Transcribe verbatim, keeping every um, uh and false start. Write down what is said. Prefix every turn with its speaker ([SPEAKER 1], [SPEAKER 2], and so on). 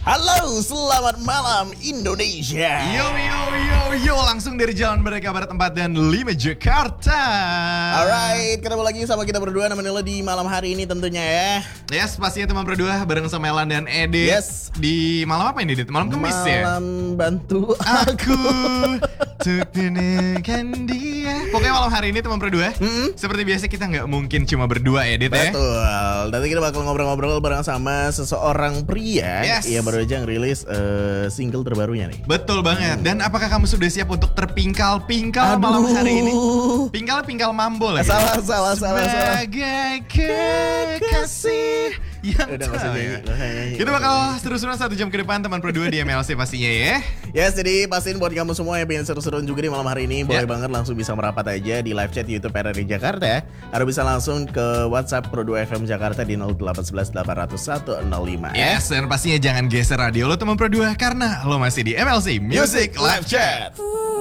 [SPEAKER 1] Halo, selamat malam Indonesia.
[SPEAKER 2] Yo yo yo yo, langsung dari Jalan Merdeka Barat empat dan lima Jakarta.
[SPEAKER 1] Alright, ketemu lagi sama kita berdua nemenin lo di malam hari ini tentunya ya.
[SPEAKER 2] Yes, pastinya teman berdua bareng sama Elan dan Ede.
[SPEAKER 1] Yes.
[SPEAKER 2] Di malam apa ini, Dit? Malam Kamis ya?
[SPEAKER 1] Malam bantu
[SPEAKER 2] Aku untuk menekan dia. Pokoknya malam hari ini teman berdua,
[SPEAKER 1] Mm-mm.
[SPEAKER 2] seperti biasa kita nggak mungkin cuma berdua ya, Dit ya.
[SPEAKER 1] Betul. Nanti kita bakal ngobrol-ngobrol bareng sama seseorang pria
[SPEAKER 2] Yes.
[SPEAKER 1] yang baru aja ngerilis eh, single terbarunya nih.
[SPEAKER 2] Betul banget. Dan apakah kamu sudah siap untuk terpingkal-pingkal malam hari ini? Pingkal-pingkal mambo lagi.
[SPEAKER 1] Salah, salah, salah, salah.
[SPEAKER 2] Sebagai kekasih yang
[SPEAKER 1] Udah, nggak usah
[SPEAKER 2] tahu
[SPEAKER 1] nyanyi,
[SPEAKER 2] ya.
[SPEAKER 1] nggak usah nyanyi.
[SPEAKER 2] Kita bakal terus-terusan satu jam ke depan teman berdua di M L C pastinya ya.
[SPEAKER 1] Yes, jadi pastiin buat kamu semua yang pengen seru-seruan juga di malam hari ini, boleh
[SPEAKER 2] Ya.
[SPEAKER 1] banget langsung bisa merapat aja di live chat YouTube R R I Jakarta ya. Atau bisa langsung ke WhatsApp Pro dua F M Jakarta di nol delapan satu satu delapan nol satu satu nol lima ya.
[SPEAKER 2] Yes, dan pastinya jangan geser radio lo teman berdua karena lo masih di M L C Music Live Chat.